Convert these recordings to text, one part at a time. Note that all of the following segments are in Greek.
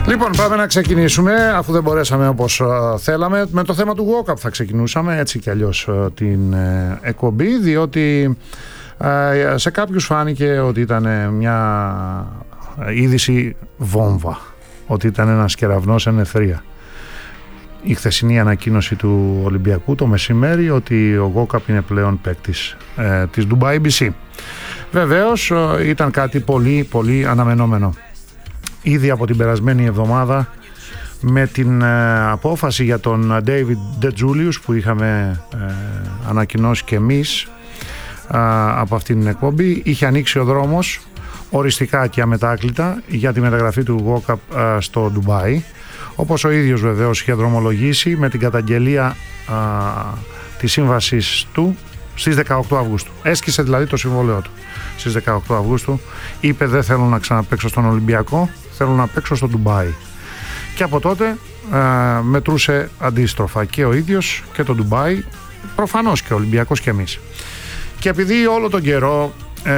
Λοιπόν, πάμε να ξεκινήσουμε, αφού δεν μπορέσαμε όπως θέλαμε. Με το θέμα του Walkup θα ξεκινούσαμε, έτσι κι αλλιώς, την εκπομπή, διότι σε κάποιους φάνηκε ότι ήταν μια είδηση βόμβα, ότι ήταν ένας κεραυνός εν ευθεία. Η χθεσινή ανακοίνωση του Ολυμπιακού το μεσημέρι ότι ο Walkup είναι πλέον παίκτης της Dubai BC. Βεβαίως ήταν κάτι πολύ πολύ αναμενόμενο. Ήδη από την περασμένη εβδομάδα, με την απόφαση για τον David DeJulius που είχαμε ανακοινώσει και εμείς από αυτήν την εκπομπή, είχε ανοίξει ο δρόμος οριστικά και αμετάκλητα για τη μεταγραφή του Walkup στο Ντουμπάι, όπως ο ίδιος βεβαίως είχε δρομολογήσει με την καταγγελία της σύμβασης του στις 18 Αυγούστου. Έσκησε δηλαδή το συμβόλαιό του στις 18 Αυγούστου. Είπε δεν θέλω να ξαναπαίξω στον Ολυμπιακό, θέλω να παίξω στο Ντουμπάι. Και από τότε μετρούσε αντίστροφα και ο ίδιος και το Ντουμπάι, προφανώς και ο Ολυμπιακός και εμείς. Και επειδή όλο τον καιρό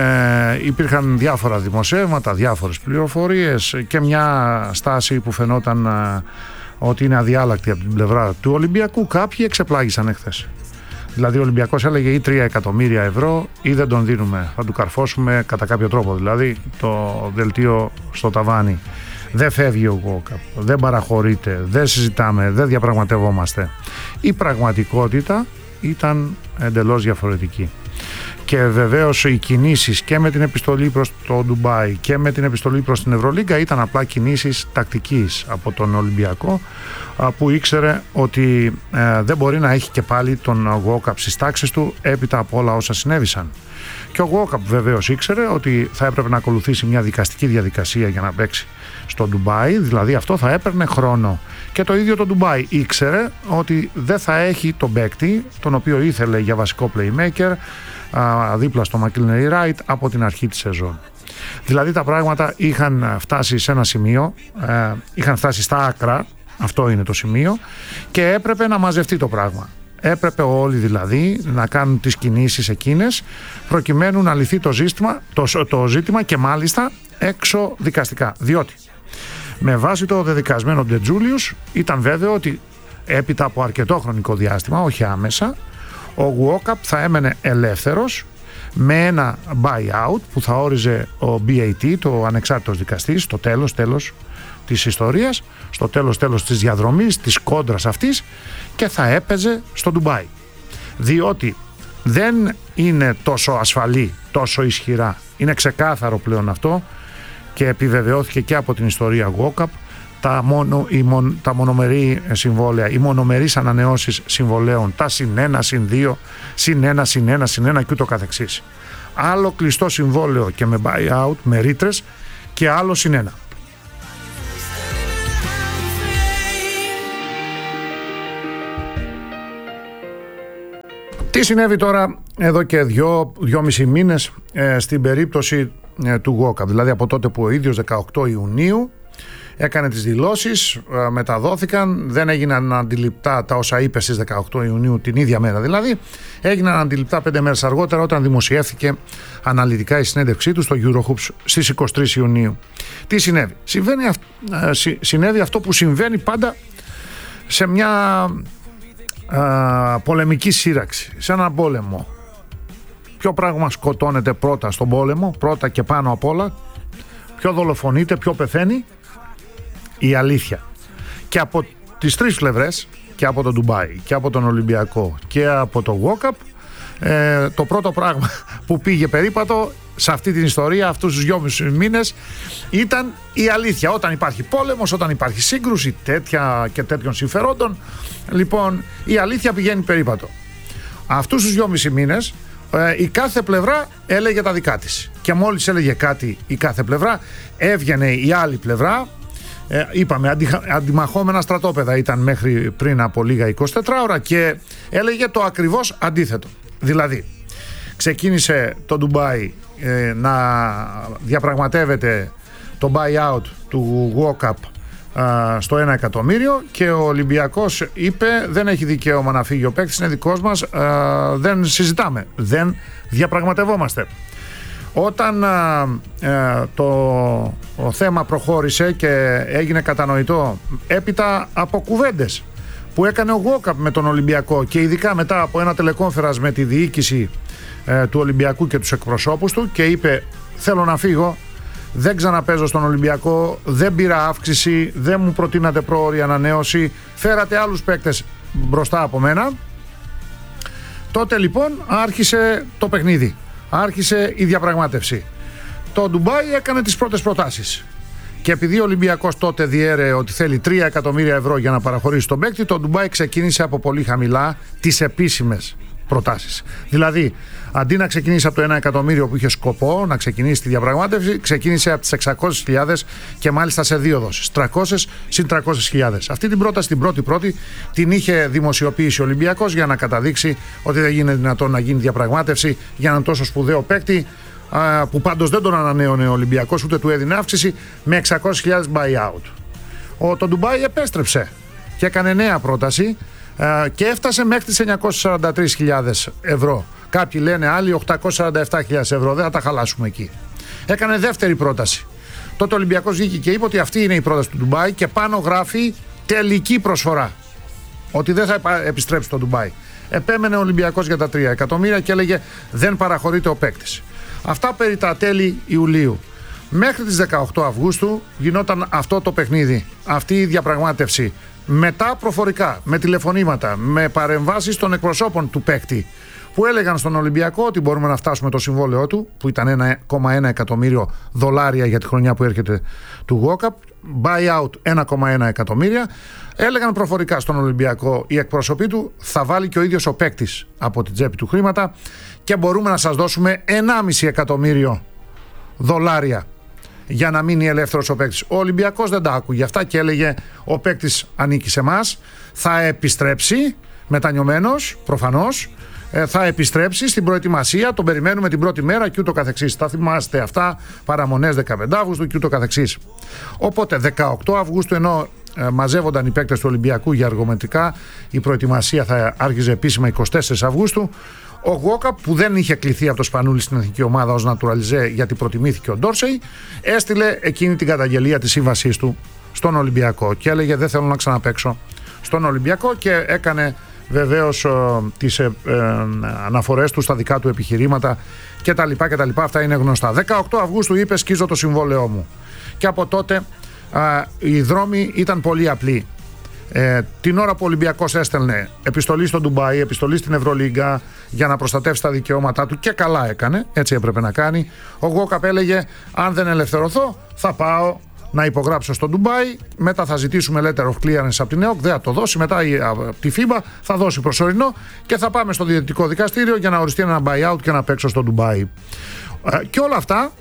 υπήρχαν διάφορα δημοσιεύματα, διάφορες πληροφορίες και μια στάση που φαινόταν ότι είναι αδιάλακτη από την πλευρά του Ολυμπιακού, κάποιοι εξεπλάγησαν εχθές. Δηλαδή ο Ολυμπιακός έλεγε ή 3 εκατομμύρια ευρώ ή δεν τον δίνουμε, θα του καρφώσουμε κατά κάποιο τρόπο, δηλαδή το δελτίο στο ταβάνι. Δεν φεύγει ο Walkup, δεν παραχωρείται, δεν συζητάμε, δεν διαπραγματευόμαστε. Η πραγματικότητα ήταν εντελώς διαφορετική. Και βεβαίως οι κινήσεις και με την επιστολή προς το Ντουμπάι και με την επιστολή προς την Ευρωλίγκα ήταν απλά κινήσεις τακτικής από τον Ολυμπιακό, που ήξερε ότι δεν μπορεί να έχει και πάλι τον Walkup στις τάξεις του έπειτα από όλα όσα συνέβησαν. Και ο Walkup βεβαίως ήξερε ότι θα έπρεπε να ακολουθήσει μια δικαστική διαδικασία για να παίξει στο Ντουμπάι, δηλαδή αυτό θα έπαιρνε χρόνο. Και το ίδιο το Ντουμπάι ήξερε ότι δεν θα έχει τον παίκτη τον οποίο ήθελε για βασικό playmaker δίπλα στο McIlroy Wright από την αρχή της σεζόν. Δηλαδή τα πράγματα είχαν φτάσει σε ένα σημείο, είχαν φτάσει στα άκρα, αυτό είναι το σημείο, και έπρεπε να μαζευτεί το πράγμα. Έπρεπε όλοι δηλαδή να κάνουν τις κινήσεις εκείνες προκειμένου να λυθεί το ζήτημα και μάλιστα έξω δικαστικά. Διότι με βάση το δεδικασμένο DeJulius ήταν βέβαιο ότι έπειτα από αρκετό χρονικό διάστημα, όχι άμεσα, ο Walkup θα έμενε ελεύθερος με ένα buyout που θα όριζε ο BAT, το ανεξάρτητος δικαστής, στο τέλος της ιστορίας, στο τέλος της διαδρομής, της κόντρας αυτής, και θα έπαιζε στο Ντουμπάι. Διότι δεν είναι τόσο ασφαλή, τόσο ισχυρά, είναι ξεκάθαρο πλέον αυτό και επιβεβαιώθηκε και από την ιστορία Walkup, τα μονομερή συμβόλαια, οι μονομερείς ανανεώσεις συμβολέων, τα +1, +2, +1 και ούτω καθεξής. Άλλο κλειστό συμβόλαιο και με buyout, με ρήτρες, και άλλο +1. Τι συνέβη τώρα εδώ και 2,5 μήνες στην περίπτωση του Walkup, δηλαδή από τότε που ο ίδιος 18 Ιουνίου έκανε τις δηλώσεις, μεταδόθηκαν, δεν έγιναν αντιληπτά τα όσα είπε στις 18 Ιουνίου την ίδια μέρα, δηλαδή έγιναν αντιληπτά 5 μέρες αργότερα όταν δημοσιεύθηκε αναλυτικά η συνέντευξή του στο Eurohoops στις 23 Ιουνίου. Τι συνέβη? Συνέβη αυτό που συμβαίνει πάντα σε μια πολεμική σύραξη, σε έναν πόλεμο. Ποιο πράγμα σκοτώνεται πρώτα στον πόλεμο, πρώτα και πάνω απ' όλα? Ποιο δολοφονείται, ποιο πεθαίνει? Η αλήθεια. Και από τις τρεις πλευρές, και από τον Ντουμπάι και από τον Ολυμπιακό και από το Walkup, το πρώτο πράγμα που πήγε περίπατο σε αυτή την ιστορία αυτούς τους 2,5 μήνες ήταν η αλήθεια. Όταν υπάρχει πόλεμος, όταν υπάρχει σύγκρουση τέτοια και τέτοιων συμφερόντων, λοιπόν η αλήθεια πηγαίνει περίπατο. Αυτούς τους 2,5 μήνες η κάθε πλευρά έλεγε τα δικά της, και μόλις έλεγε κάτι η κάθε πλευρά, έβγαινε η άλλη πλευρά. Είπαμε αντιμαχόμενα στρατόπεδα ήταν μέχρι πριν από λίγα 24 ώρα, και έλεγε το ακριβώς αντίθετο. Δηλαδή ξεκίνησε το Ντουμπάι να διαπραγματεύεται το buyout του Walkup στο 1 εκατομμύριο, και ο Ολυμπιακός είπε δεν έχει δικαίωμα να φύγει ο παίκτης, είναι δικός μας, δεν συζητάμε, δεν διαπραγματευόμαστε. Όταν το θέμα προχώρησε και έγινε κατανοητό έπειτα από κουβέντες που έκανε ο Walkup με τον Ολυμπιακό και ειδικά μετά από ένα τελεκόνφερας με τη διοίκηση του Ολυμπιακού και τους εκπροσώπους του, και είπε: θέλω να φύγω, δεν ξαναπαίζω στον Ολυμπιακό, δεν πήρα αύξηση, δεν μου προτείνατε πρόωρη ανανέωση, φέρατε άλλους παίκτες μπροστά από μένα. Τότε λοιπόν άρχισε το παιχνίδι, άρχισε η διαπραγμάτευση. Το Ντουμπάι έκανε τις πρώτες προτάσεις και επειδή ο Ολυμπιακός τότε διέρεε ότι θέλει 3 εκατομμύρια ευρώ για να παραχωρήσει τον παίκτη, το Ντουμπάι ξεκίνησε από πολύ χαμηλά τις επίσημες προτάσεις. Δηλαδή, αντί να ξεκινήσει από το 1 εκατομμύριο που είχε σκοπό να ξεκινήσει τη διαπραγμάτευση, ξεκίνησε από τις 600.000 και μάλιστα σε 2 δόσεις. 300 συν 300.000. Αυτή την πρόταση, την πρώτη, την είχε δημοσιοποιήσει ο Ολυμπιακός για να καταδείξει ότι δεν γίνεται δυνατόν να γίνει διαπραγμάτευση για έναν τόσο σπουδαίο παίκτη, που πάντως δεν τον ανανέωνε ο Ολυμπιακός ούτε του έδινε αύξηση, με 600.000 buyout. Το Ντουμπάι επέστρεψε και έκανε νέα πρόταση και έφτασε μέχρι τις 943.000 ευρώ. Κάποιοι λένε άλλοι 847.000 ευρώ, δεν θα τα χαλάσουμε εκεί. Έκανε δεύτερη πρόταση. Τότε ο Ολυμπιακός βγήκε και είπε ότι αυτή είναι η πρόταση του Ντουμπάι και πάνω γράφει τελική προσφορά, ότι δεν θα επιστρέψει το Ντουμπάι. Επέμενε ο Ολυμπιακός για τα 3 εκατομμύρια και έλεγε δεν παραχωρείται ο παίκτης. Αυτά περί τα τέλη Ιουλίου. Μέχρι τις 18 Αυγούστου γινόταν αυτό το παιχνίδι, αυτή η διαπραγμάτευση. Μετά προφορικά, με τηλεφωνήματα, με παρεμβάσεις των εκπροσώπων του παίκτη, που έλεγαν στον Ολυμπιακό ότι μπορούμε να φτάσουμε το συμβόλαιό του, που ήταν 1,1 εκατομμύριο δολάρια για τη χρονιά που έρχεται του Walkup, buyout 1,1 εκατομμύρια. Έλεγαν προφορικά στον Ολυμπιακό οι εκπρόσωποι του, θα βάλει και ο ίδιος ο παίκτης από την τσέπη του χρήματα και μπορούμε να σας δώσουμε 1,5 εκατομμύριο δολάρια για να μείνει ελεύθερος ο παίκτης. Ο Ολυμπιακός δεν τα άκουγε αυτά και έλεγε ο παίκτης ανήκει σε εμάς, θα επιστρέψει μετανιωμένος προφανώς, θα επιστρέψει στην προετοιμασία, τον περιμένουμε την πρώτη μέρα και ούτω καθεξής. Θα θυμάστε αυτά, παραμονές 15 Αύγουστου και ούτω καθεξής. Οπότε 18 Αυγούστου, ενώ μαζεύονταν οι παίκτες του Ολυμπιακού για αργομετρικά, η προετοιμασία θα άρχιζε επίσημα 24 Αυγούστου. Ο Walkup, που δεν είχε κληθεί από το Σπανούλη στην εθνική ομάδα ως naturalizé γιατί προτιμήθηκε ο Ντόρσεϊ, έστειλε εκείνη την καταγγελία της σύμβασής του στον Ολυμπιακό και έλεγε δεν θέλω να ξαναπαίξω στον Ολυμπιακό και έκανε βεβαίως τις αναφορές του στα δικά του επιχειρήματα κτλ. Αυτά είναι γνωστά. 18 Αυγούστου είπε σκίζω το συμβόλαιό μου και από τότε οι δρόμοι ήταν πολύ απλοί. Την ώρα που ο Ολυμπιακός έστελνε επιστολή στο Ντουμπάι, επιστολή στην Ευρωλίγκα για να προστατεύσει τα δικαιώματά του και καλά έκανε, έτσι έπρεπε να κάνει, ο Walkup έλεγε αν δεν ελευθερωθώ θα πάω να υπογράψω στο Ντουμπάι, μετά θα ζητήσουμε letter of clearance από την ΕΟΚ, δεν θα το δώσει, μετά από τη FIBA θα δώσει προσωρινό και θα πάμε στο διαιτητικό δικαστήριο για να οριστεί ένα buyout και να παίξω στο Ντουμπάι. Και όλα αυτά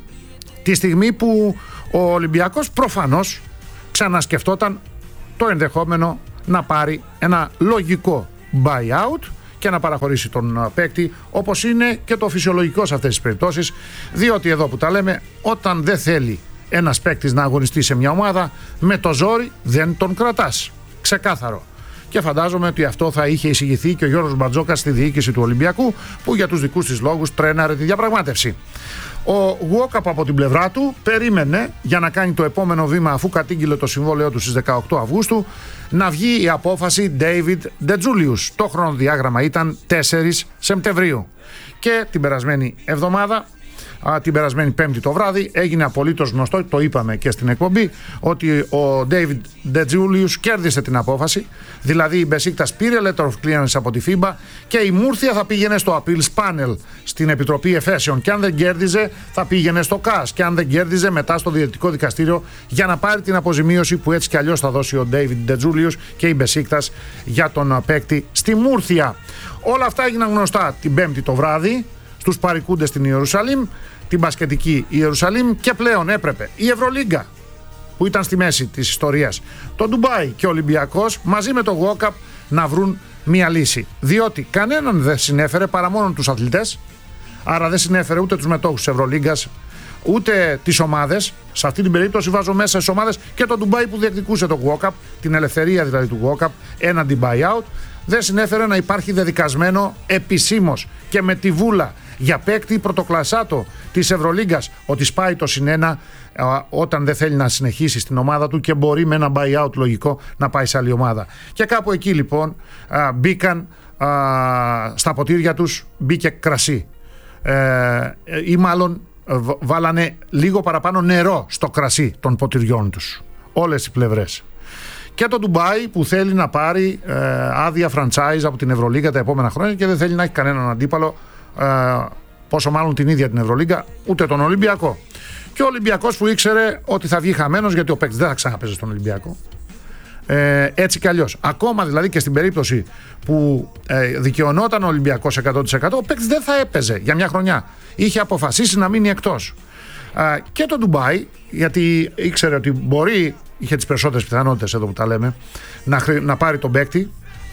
τη στιγμή που ο Ολυμπιακός προφανώς ξανασκεφτόταν το ενδεχόμενο να πάρει ένα λογικό buyout και να παραχωρήσει τον παίκτη, όπως είναι και το φυσιολογικό σε αυτές τις περιπτώσεις, διότι εδώ που τα λέμε, όταν δεν θέλει ένας παίκτης να αγωνιστεί σε μια ομάδα, με το ζόρι δεν τον κρατάς. Ξεκάθαρο. Και φαντάζομαι ότι αυτό θα είχε εισηγηθεί και ο Γιώργος Μπατζόκας στη διοίκηση του Ολυμπιακού, που για τους δικούς της λόγους τρέναρε τη διαπραγμάτευση. Ο Walkup από την πλευρά του περίμενε για να κάνει το επόμενο βήμα, αφού κατήγγειλε το συμβόλαιό του στις 18 Αυγούστου, να βγει η απόφαση David DeJulius. Το χρονοδιάγραμμα ήταν 4 Σεπτεμβρίου. Και την περασμένη εβδομάδα, την περασμένη Πέμπτη το βράδυ, έγινε απολύτως γνωστό, το είπαμε και στην εκπομπή, ότι ο David DeJulius κέρδισε την απόφαση. Δηλαδή η Μπεσίκτας πήρε letter of clearance από τη FIBA και η Μούρθια θα πήγαινε στο Appeals Panel στην Επιτροπή Εφέσεων. Και αν δεν κέρδιζε, θα πήγαινε στο ΚΑΣ. Και αν δεν κέρδιζε, μετά στο Διαιτητικό Δικαστήριο για να πάρει την αποζημίωση που έτσι κι αλλιώς θα δώσει ο David DeJulius και η Μπεσίκτας για τον παίκτη στη Μούρθια. Όλα αυτά έγιναν γνωστά την Πέμπτη το βράδυ στους παρικούντες στην Ιερουσαλήμ, την μπασκετική Ιερουσαλήμ, και πλέον έπρεπε η Ευρωλίγκα, που ήταν στη μέση της ιστορίας, το Ντουμπάι και ο Ολυμπιακός μαζί με το Walkup να βρουν μία λύση. Διότι κανέναν δεν συνέφερε παρά μόνο τους αθλητές, άρα δεν συνέφερε ούτε τους μετόχους της Ευρωλίγκας, ούτε τις ομάδες. Σε αυτή την περίπτωση βάζω μέσα στις ομάδες και το Ντουμπάι που διεκδικούσε το Walkup, την ελευθερία δηλαδή του Walkup έναντι buyout. δεν συνέφερε να υπάρχει δεδικασμένο επισήμως και με τη βούλα για παίκτη πρωτοκλασσάτο της Ευρωλίγκας ότι σπάει το +1 όταν δεν θέλει να συνεχίσει στην ομάδα του και μπορεί με ένα buyout λογικό να πάει σε άλλη ομάδα. Και κάπου εκεί λοιπόν μπήκαν στα ποτήρια τους, μπήκε κρασί ή μάλλον βάλανε λίγο παραπάνω νερό στο κρασί των ποτηριών τους, όλες οι πλευρές. Και το Ντουμπάι που θέλει να πάρει άδεια franchise από την Ευρωλίγκα τα επόμενα χρόνια και δεν θέλει να έχει κανέναν αντίπαλο, πόσο μάλλον την ίδια την Ευρωλίγκα, ούτε τον Ολυμπιακό. Και ο Ολυμπιακός που ήξερε ότι θα βγει χαμένος, γιατί ο παίκτης δεν θα ξαναπέζει στον Ολυμπιακό. Έτσι κι αλλιώς. Ακόμα δηλαδή και στην περίπτωση που δικαιωνόταν ο Ολυμπιακός 100%, ο παίκτης δεν θα έπαιζε για μια χρονιά. Είχε αποφασίσει να μείνει εκτός. Και το Ντουμπάι, γιατί ήξερε ότι μπορεί, είχε τις περισσότερες πιθανότητες εδώ που τα λέμε, να πάρει τον παίκτη,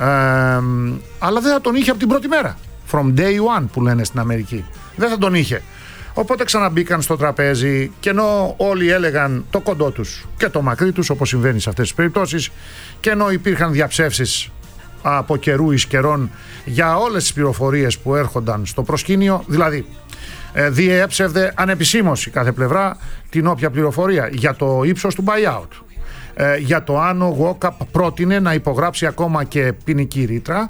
αλλά δεν θα τον είχε από την πρώτη μέρα. From day one που λένε στην Αμερική. Δεν θα τον είχε. Οπότε ξαναμπήκαν στο τραπέζι και ενώ όλοι έλεγαν το κοντό τους και το μακρύ τους, όπως συμβαίνει σε αυτές τις περιπτώσεις, και ενώ υπήρχαν διαψεύσεις από καιρού εις καιρών για όλες τις πληροφορίες που έρχονταν στο προσκήνιο, δηλαδή διέψευδε ανεπισήμως η κάθε πλευρά την όποια πληροφορία για το ύψος του buyout, για το αν ο Walkup πρότεινε να υπογράψει ακόμα και ποινική ρήτρα,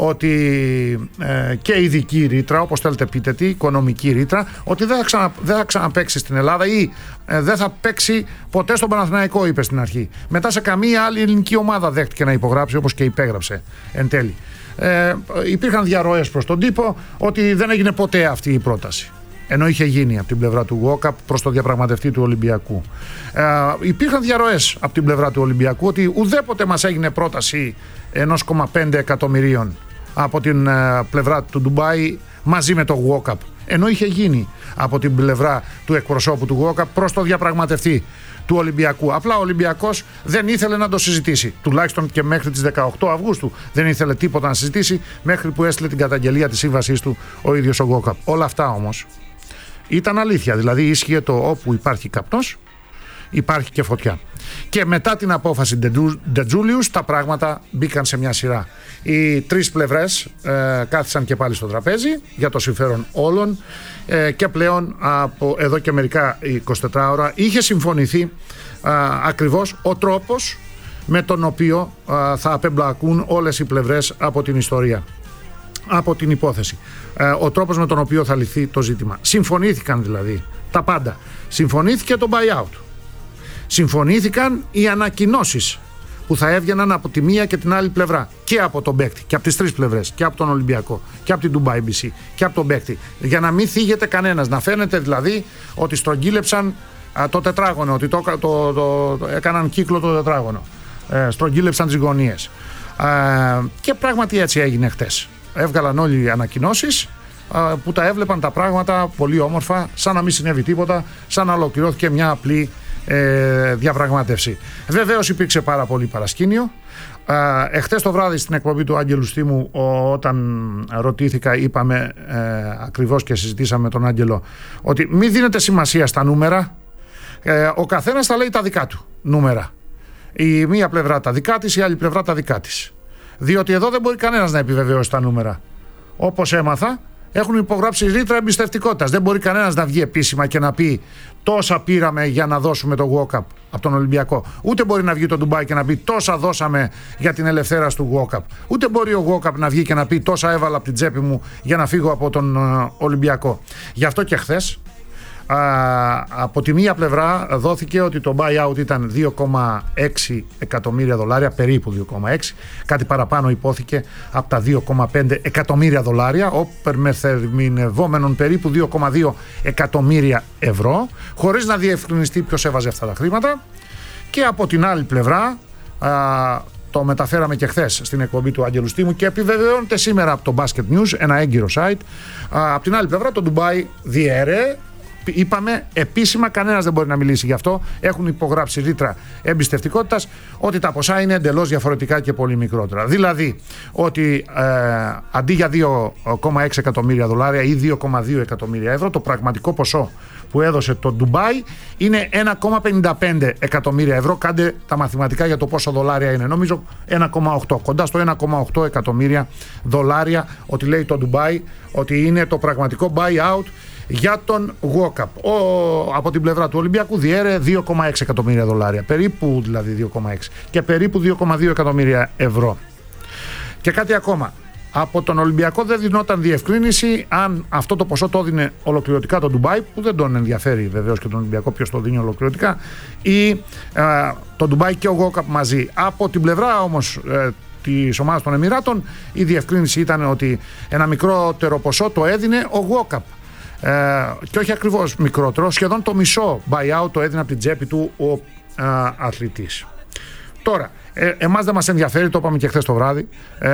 ότι και ειδική ρήτρα, όπως θέλετε πείτε τι, οικονομική ρήτρα, ότι δεν θα ξαναπαίξει στην Ελλάδα ή δεν θα παίξει ποτέ στον Παναθηναϊκό, είπε στην αρχή. Μετά σε καμία άλλη ελληνική ομάδα δέχτηκε να υπογράψει, όπως και υπέγραψε εν τέλει. Υπήρχαν διαρροές προς τον τύπο ότι δεν έγινε ποτέ αυτή η πρόταση, ενώ είχε γίνει από την πλευρά του Walkup προς το διαπραγματευτή του Ολυμπιακού. Υπήρχαν διαρροές από την πλευρά του Ολυμπιακού ότι ουδέποτε μας έγινε πρόταση 1,5 εκατομμυρίων από την πλευρά του Ντουμπάι μαζί με το Walkup, ενώ είχε γίνει από την πλευρά του εκπροσώπου του Walkup προς το διαπραγματευτή του Ολυμπιακού. Απλά ο Ολυμπιακός δεν ήθελε να το συζητήσει, τουλάχιστον και μέχρι τις 18 Αυγούστου δεν ήθελε τίποτα να συζητήσει, μέχρι που έστειλε την καταγγελία της σύμβασής του ο ίδιος ο Walkup. Όλα αυτά όμως ήταν αλήθεια, δηλαδή ίσχυε το όπου υπάρχει καπνός υπάρχει και φωτιά. Και μετά την απόφαση Ντετζούλιους τα πράγματα μπήκαν σε μια σειρά. Οι τρεις πλευρές κάθισαν και πάλι στο τραπέζι για το συμφέρον όλων και πλέον από εδώ και μερικά 24 ώρα είχε συμφωνηθεί ακριβώς ο τρόπος με τον οποίο θα απεμπλακούν όλες οι πλευρές από την ιστορία, από την υπόθεση, ο τρόπος με τον οποίο θα λυθεί το ζήτημα. Συμφωνήθηκαν δηλαδή τα πάντα. Συμφωνήθηκε το buyout. Συμφωνήθηκαν οι ανακοινώσεις που θα έβγαιναν από τη μία και την άλλη πλευρά, και από τον παίκτη και από τις τρεις πλευρές, και από τον Ολυμπιακό και από την Dubai BC και από τον παίκτη, για να μην θίγεται κανένας, να φαίνεται δηλαδή ότι στρογγύλεψαν το τετράγωνο, ότι έκαναν κύκλο το τετράγωνο, στρογγύλεψαν τις γωνίες, και πράγματι έτσι έγινε χτες. Έβγαλαν όλοι οι ανακοινώσεις που τα έβλεπαν τα πράγματα πολύ όμορφα, σαν να μην συνέβη τίποτα, σαν να ολοκληρώθηκε μια απλή διαπραγμάτευση. Βεβαίως υπήρξε πάρα πολύ παρασκήνιο. Εχθές το βράδυ στην εκπομπή του Άγγελου Στήμου, όταν ρωτήθηκα, είπαμε ακριβώς και συζητήσαμε με τον Άγγελο ότι μην δίνετε σημασία στα νούμερα, ο καθένας θα λέει τα δικά του νούμερα, η μία πλευρά τα δικά της, η άλλη πλευρά τα δικά της, διότι εδώ δεν μπορεί κανένας να επιβεβαιώσει τα νούμερα. Όπως έμαθα, έχουν υπογράψει ρήτρα εμπιστευτικότητας. Δεν μπορεί κανένας να βγει επίσημα και να πει τόσα πήραμε για να δώσουμε το Walkup από τον Ολυμπιακό. Ούτε μπορεί να βγει το Ντουμπάι και να πει τόσα δώσαμε για την ελευθέρωση του Walkup. Ούτε μπορεί ο Walkup να βγει και να πει τόσα έβαλα από την τσέπη μου για να φύγω από τον Ολυμπιακό. Γι' αυτό και χθες από τη μία πλευρά δόθηκε ότι το buyout ήταν 2,6 εκατομμύρια δολάρια, περίπου 2,6, κάτι παραπάνω υπόθηκε από τα 2,5 εκατομμύρια δολάρια, οπερμεθερμινευόμενων περίπου 2,2 εκατομμύρια ευρώ, χωρίς να διευκρινιστεί ποιος έβαζε αυτά τα χρήματα. Και από την άλλη πλευρά, το μεταφέραμε και χθες στην εκπομπή του Άγγελου Στήμου και επιβεβαιώνεται σήμερα από το Basket News, ένα έγκυρο site, από την άλλη πλευρά το Dubai διέρεε είπαμε επίσημα, κανένας δεν μπορεί να μιλήσει γι' αυτό. Έχουν υπογράψει ρήτρα εμπιστευτικότητας ότι τα ποσά είναι εντελώς διαφορετικά και πολύ μικρότερα. Δηλαδή ότι αντί για 2,6 εκατομμύρια δολάρια ή 2,2 εκατομμύρια ευρώ, το πραγματικό ποσό που έδωσε το Ντουμπάι είναι 1,55 εκατομμύρια ευρώ. Κάντε τα μαθηματικά για το πόσο δολάρια είναι. Νομίζω 1,8. Κοντά στο 1,8 εκατομμύρια δολάρια, ότι λέει το Ντουμπάι ότι είναι το πραγματικό buyout για τον Walkup. Από την πλευρά του Ολυμπιακού διέρε 2,6 εκατομμύρια δολάρια. Περίπου δηλαδή 2,6. Και περίπου 2,2 εκατομμύρια ευρώ. Και κάτι ακόμα. Από τον Ολυμπιακό δεν δινόταν διευκρίνηση αν αυτό το ποσό το έδινε ολοκληρωτικά το Ντουμπάι, που δεν τον ενδιαφέρει βεβαίως και τον Ολυμπιακό ποιος το δίνει ολοκληρωτικά, ή το Ντουμπάι και ο Walkup μαζί. Από την πλευρά όμως της ομάδας των Εμιράτων η διευκρίνηση ήταν ότι ένα μικρότερο ποσό το έδινε ο Walkup. Και όχι ακριβώς μικρότερο, σχεδόν το μισό buyout το έδινε από την τσέπη του ο αθλητής. Τώρα, εμάς δεν μας ενδιαφέρει, το είπαμε και χθες το βράδυ,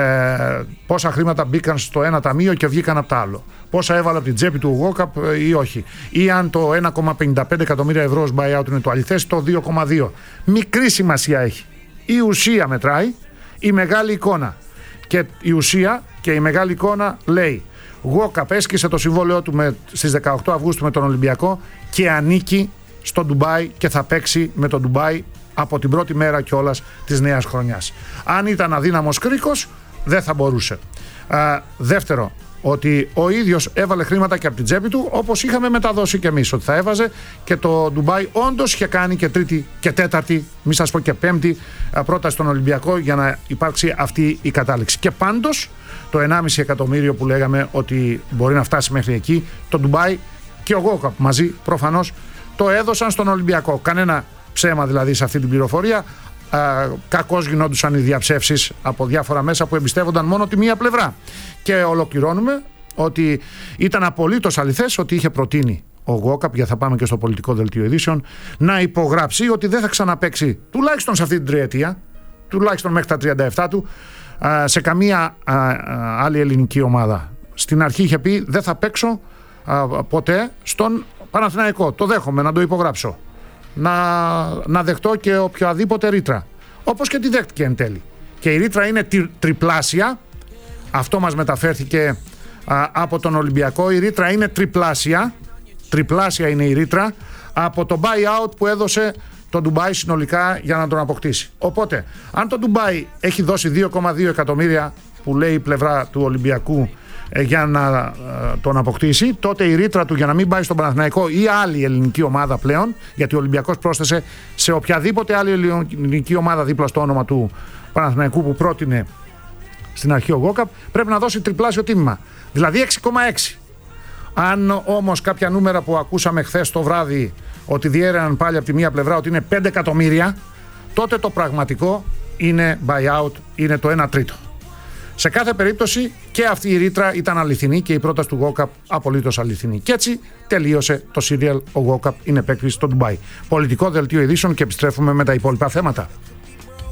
πόσα χρήματα μπήκαν στο ένα ταμείο και βγήκαν από το άλλο. Πόσα έβαλε από την τσέπη του Walkup ή όχι. Ή αν το 1,55 εκατομμύρια ευρώ ως buyout είναι το αληθές, το 2,2. Μικρή σημασία έχει. Η ουσία μετράει, η μεγάλη εικόνα. Και η ουσία και η μεγάλη εικόνα λέει: Walkup έσκησε το συμβόλαιό του στις 18 Αυγούστου με τον Ολυμπιακό και ανήκει στο Ντουμπάι και θα παίξει με τον Ντουμπάι από την πρώτη μέρα κιόλας της νέας χρονιάς. Αν ήταν αδύναμος κρίκος, δεν θα μπορούσε. Δεύτερο, ότι ο ίδιος έβαλε χρήματα και από την τσέπη του, όπως είχαμε μεταδώσει και εμείς ότι θα έβαζε, και το Ντουμπάι όντως είχε κάνει και τρίτη και τέταρτη, μη σας πω και πέμπτη πρόταση στον Ολυμπιακό για να υπάρξει αυτή η κατάληξη. Και πάντως το 1,5 εκατομμύριο που λέγαμε ότι μπορεί να φτάσει μέχρι εκεί, το Ντουμπάι και ο Walkup μαζί προφανώς το έδωσαν στον Ολυμπιακό. Κανένα ψέμα δηλαδή σε αυτή την πληροφορία. Κακώς γινόντουσαν οι διαψεύσεις από διάφορα μέσα που εμπιστεύονταν μόνο τη μία πλευρά. Και ολοκληρώνουμε ότι ήταν απολύτως αληθές ότι είχε προτείνει ο Walkup, γιατί θα πάμε και στο πολιτικό δελτίο ειδήσεων, να υπογράψει ότι δεν θα ξαναπαίξει τουλάχιστον σε αυτή την τριετία, τουλάχιστον μέχρι τα 37 του, σε καμία άλλη ελληνική ομάδα. Στην αρχή είχε πει: δεν θα παίξω ποτέ στον Παναθηναϊκό. Το δέχομαι να το υπογράψω. Να δεχτώ και οποιαδήποτε ρήτρα. Όπως και τη δέχτηκε εν τέλει. Και η ρήτρα είναι τριπλάσια. Αυτό μας μεταφέρθηκε από τον Ολυμπιακό. Η ρήτρα είναι τριπλάσια. Τριπλάσια είναι η ρήτρα από το buyout που έδωσε το Ντουμπάι συνολικά για να τον αποκτήσει. Οπότε, αν το Ντουμπάι έχει δώσει 2,2 εκατομμύρια που λέει η πλευρά του Ολυμπιακού για να τον αποκτήσει, τότε η ρήτρα του για να μην πάει στον Παναθηναϊκό ή άλλη ελληνική ομάδα πλέον, γιατί ο Ολυμπιακός πρόσθεσε σε οποιαδήποτε άλλη ελληνική ομάδα δίπλα στο όνομα του Παναθηναϊκού που πρότεινε στην αρχή ο Walkup, πρέπει να δώσει τριπλάσιο τίμημα, δηλαδή 6,6. Αν όμως κάποια νούμερα που ακούσαμε χθες το βράδυ ότι διέρεαν πάλι από τη μία πλευρά ότι είναι 5 εκατομμύρια, τότε το πραγματικό είναι buyout, είναι το 1 τρίτο. Σε κάθε περίπτωση και αυτή η ρήτρα ήταν αληθινή και η πρόταση του Walkup απολύτως αληθινή. Και έτσι τελείωσε το σύριαλ. Ο Walkup είναι παίκτης στο Ντουμπάι. Πολιτικό δελτίο ειδήσεων και επιστρέφουμε με τα υπόλοιπα θέματα.